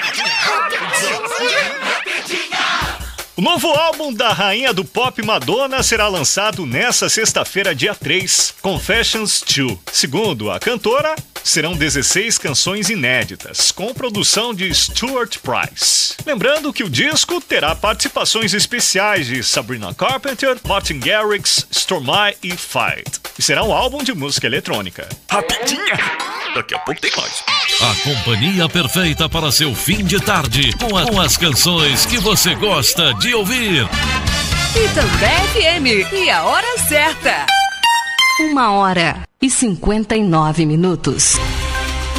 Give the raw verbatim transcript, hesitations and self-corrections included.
O novo álbum da rainha do pop Madonna será lançado nesta sexta-feira, dia três, Confessions dois. Segundo a cantora, serão dezesseis canções inéditas, com produção de Stuart Price. Lembrando que o disco terá participações especiais de Sabrina Carpenter, Martin Garrix, Stromae e Fight. E será um álbum de música eletrônica. Rapidinha! Daqui a pouco tem mais. A companhia perfeita para seu fim de tarde, com, a, com as canções que você gosta de ouvir. Itambé F M, e a hora certa. Uma hora e cinquenta e nove minutos.